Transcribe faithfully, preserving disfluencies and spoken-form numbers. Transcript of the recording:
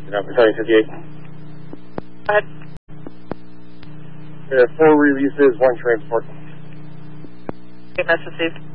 Good afternoon, Battalion fifty-eight. Go ahead. There are four releases, one transport. Okay, that's received.